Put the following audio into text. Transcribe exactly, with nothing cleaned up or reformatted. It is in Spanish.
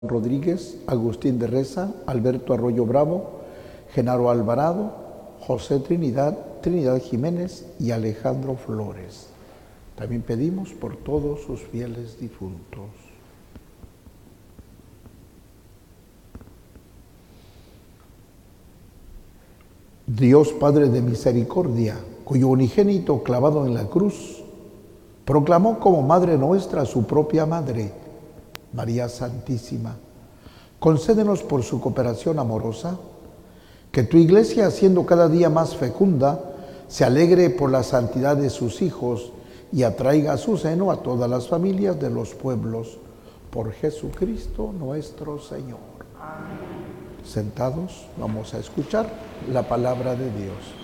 Rodríguez, Agustín de Reza, Alberto Arroyo Bravo, Genaro Alvarado, José Trinidad, Trinidad Jiménez y Alejandro Flores. También pedimos por todos sus fieles difuntos. Dios Padre de misericordia, cuyo unigénito clavado en la cruz proclamó como Madre nuestra a su propia Madre, María Santísima, concédenos por su cooperación amorosa que tu Iglesia, siendo cada día más fecunda, se alegre por la santidad de sus hijos y atraiga a su seno a todas las familias de los pueblos. Por Jesucristo nuestro Señor. Amén. Sentados, vamos a escuchar la palabra de Dios.